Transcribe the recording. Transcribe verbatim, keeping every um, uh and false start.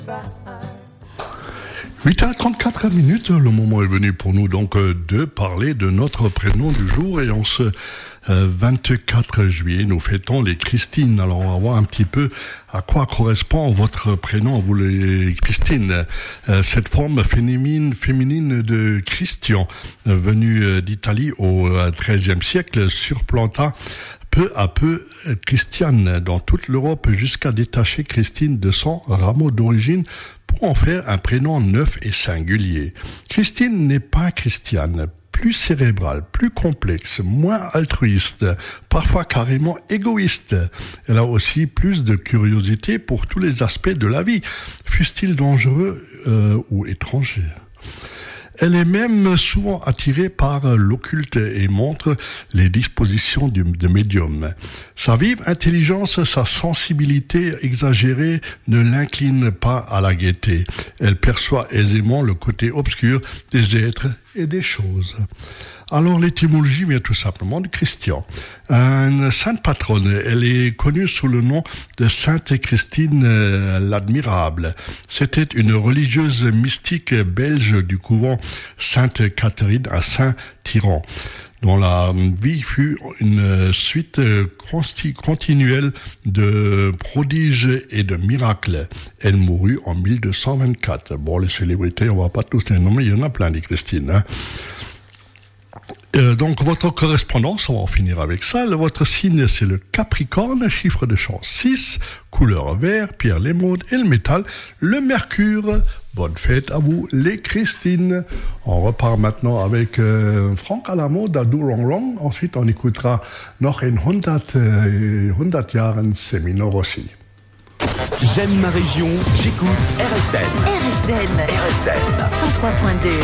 huit heures trente-quatre minutes, le moment est venu pour nous donc de parler de notre prénom du jour. Et en ce euh, vingt-quatre juillet, nous fêtons les Christines. Alors on va voir un petit peu à quoi correspond votre prénom, vous les Christine. Euh, cette forme féminine, féminine de Christian, euh, venue d'Italie au treizième siècle, surplanta peu à peu Christiane dans toute l'Europe jusqu'à détacher Christine de son rameau d'origine pour en faire un prénom neuf et singulier. Christine n'est pas Christiane, plus cérébrale, plus complexe, moins altruiste, parfois carrément égoïste. Elle a aussi plus de curiosité pour tous les aspects de la vie, fussent-ils dangereux euh, ou étrangers. Elle est même souvent attirée par l'occulte et montre les dispositions du, de médium. Sa vive intelligence, sa sensibilité exagérée ne l'incline pas à la gaieté. Elle perçoit aisément le côté obscur des êtres et des choses. Alors l'étymologie vient tout simplement de Christian, une sainte patronne. Elle est connue sous le nom de Sainte Christine euh, l'Admirable. C'était une religieuse mystique belge du couvent Sainte Catherine à Saint-Tyran, dont la vie fut une suite continuelle de prodiges et de miracles. Elle mourut en mille deux cent vingt-quatre. Bon, les célébrités, on va pas tous les nommer, il y en a plein, des Christines, hein. Euh, donc votre correspondance, on va en finir avec ça. Votre signe, c'est le Capricorne, chiffre de chance six, couleur vert, pierre l'émeraude et le métal, le mercure. Bonne fête à vous, les Christines. On repart maintenant avec euh, Frank Alamo, da Du Rong Rong. Ensuite, on écoutera noch in hundert, äh, hundert Jahren Semino Rossi. J'aime ma région, j'écoute R S N. R S N. R S N. cent trois point deux.